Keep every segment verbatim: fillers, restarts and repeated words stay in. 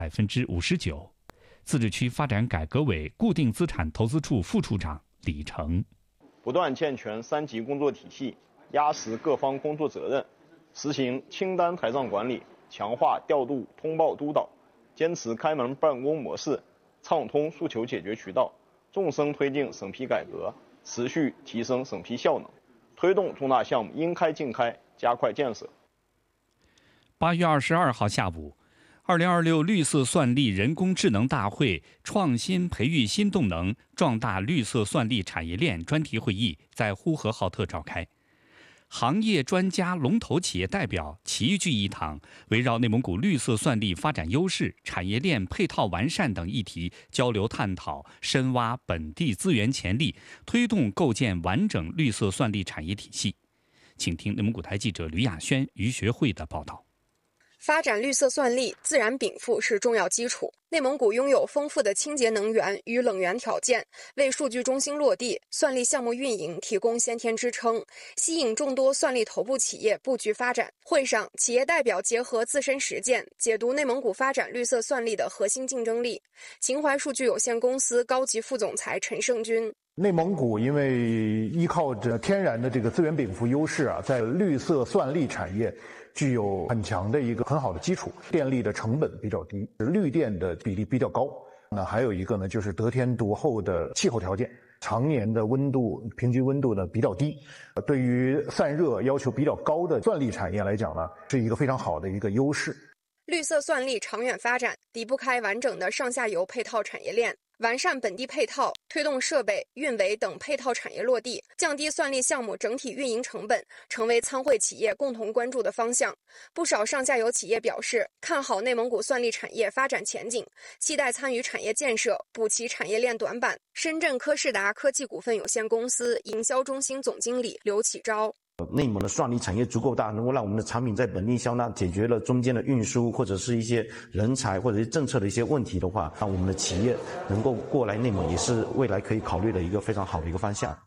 百分之五十九。自治区发展改革委固定资产投资处副处长李成， 不断健全三级工作体系，压实各方工作责任，实行清单台账管理，强化调度通报督导，坚持开门办公模式，畅通诉求解决渠道，纵深推进审批改革，持续提升审批效能，推动重大项目应开尽开，加快建设。 八月二十二号下午，二零二六绿色算力人工智能大会创新培育新动能，壮大绿色算力产业链专题会议在呼和浩特召开。行业专家、龙头企业代表齐聚一堂，围绕内蒙古绿色算力发展优势、产业链配套完善等议题交流探讨，深挖本地资源潜力，推动构建完整绿色算力产业体系。请听内蒙古台记者吕亚轩、于学慧的报道。 发展绿色算力，自然禀赋是重要基础。内蒙古拥有丰富的清洁能源与冷源条件，为数据中心落地、算力项目运营提供先天支撑，吸引众多算力头部企业布局发展。会上，企业代表结合自身实践，解读内蒙古发展绿色算力的核心竞争力。秦淮数据有限公司高级副总裁陈胜军。 内蒙古因为依靠着天然的这个资源禀赋优势啊，在绿色算力产业具有很强的一个很好的基础，电力的成本比较低，绿电的比例比较高。那还有一个呢，就是得天独厚的气候条件，常年的温度平均温度呢比较低，对于散热要求比较高的算力产业来讲呢，是一个非常好的一个优势。 绿色算力长远发展离不开完整的上下游配套产业链。完善本地配套，推动设备、运维等配套产业落地，降低算力项目整体运营成本，成为参会企业共同关注的方向。不少上下游企业表示看好内蒙古算力产业发展前景，期待参与产业建设，补齐产业链短板。深圳科士达科技股份有限公司营销中心总经理刘启昭。 内蒙的算力产业足够大，能够让我们的产品在本地销纳，解决了中间的运输或者是一些人才或者是政策的一些问题的话，让我们的企业能够过来内蒙，也是未来可以考虑的一个非常好的一个方向。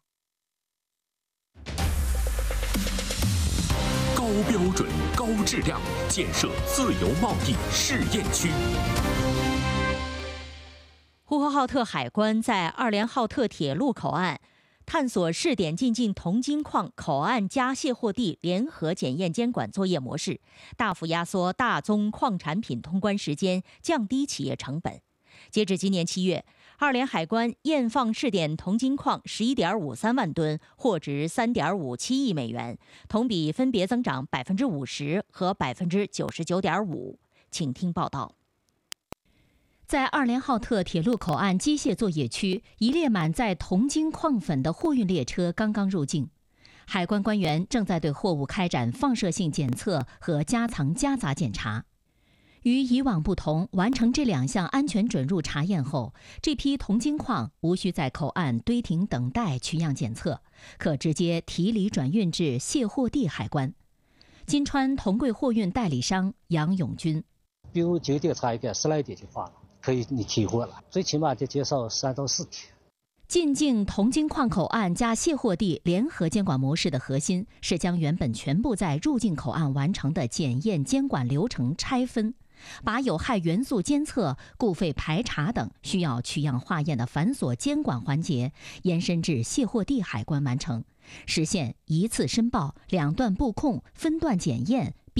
高标准、高质量建设自由贸易试验区。 呼和浩特海关在二连浩特铁路口岸探索试点进境铜金矿口岸加卸货地联合检验监管作业模式，大幅压缩大宗矿产品通关时间，降低企业成本。截至今年七月，二连海关验放试点铜金矿十一点五三万吨，货值三点五七亿美元，同比分别增长百分之五十和百分之九十九点五。请听报道。在二连浩特铁路口岸机械作业区，一列满载铜金矿粉的货运列车刚刚入境，海关官员正在对货物开展放射性检测和加藏夹杂检查。与以往不同，完成这两项安全准入查验后，这批铜金矿无需在口岸堆停等待取样检测，可直接提离转运至卸货地海关。金川铜贵货运代理商杨永军： 比如九天查一个，十来天就发了。可以你提货了，最起码得接受三到四天。 进境铜金矿口岸加卸货地联合监管模式的核心是将原本全部在入境口岸完成的检验监管流程拆分，把有害元素监测、固废排查等需要取样化验的繁琐监管环节延伸至卸货地海关完成，实现一次申报、两段布控、分段检验、